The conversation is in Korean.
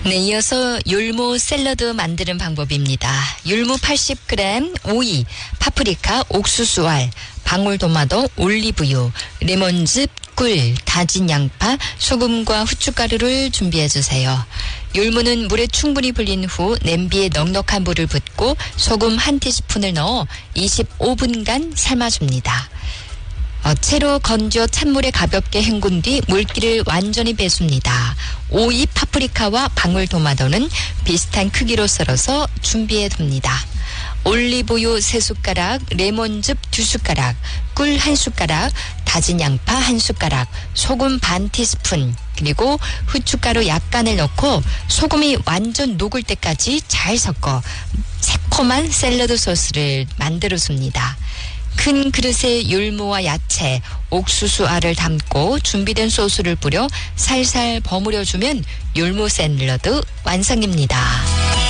네, 이어서 율무 샐러드 만드는 방법입니다. 율무 80g, 오이, 파프리카, 옥수수알, 방울토마토, 올리브유, 레몬즙, 꿀, 다진 양파, 소금과 후춧가루를 준비해 주세요. 율무는 물에 충분히 불린 후 냄비에 넉넉한 물을 붓고 소금 1티스푼을 넣어 25분간 삶아줍니다. 채로 건져 찬물에 가볍게 헹군 뒤 물기를 완전히 빼줍니다. 오이, 파프리카와 방울토마토는 비슷한 크기로 썰어서 준비해 둡니다. 올리브유 3숟가락, 레몬즙 2숟가락, 꿀 1숟가락, 다진 양파 1숟가락, 소금 반 티스푼, 그리고 후춧가루 약간을 넣고 소금이 완전 녹을 때까지 잘 섞어 새콤한 샐러드 소스를 만들어줍니다. 큰 그릇에 율무와 야채, 옥수수알을 담고 준비된 소스를 뿌려 살살 버무려주면 율무 샐러드 완성입니다.